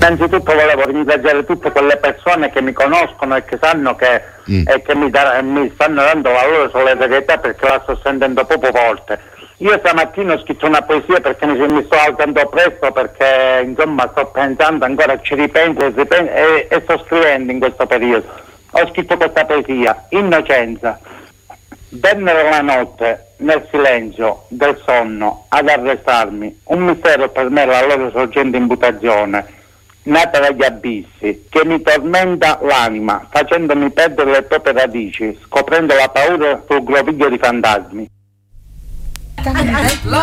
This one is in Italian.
Innanzitutto volevo ringraziare tutte quelle persone che mi conoscono e che sanno che, e che mi stanno dando la loro solidarietà, perché la sto sentendo proprio forte. Io stamattina ho scritto una poesia perché mi sto alzando presto, perché insomma sto pensando ancora, ci ripenso e sto scrivendo in questo periodo. Ho scritto questa poesia: Innocenza. Vennero la notte nel silenzio del sonno ad arrestarmi, un mistero per me la loro sorgente imputazione, nata dagli abissi, che mi tormenta l'anima, facendomi perdere le proprie radici, scoprendo la paura sul groviglio di fantasmi.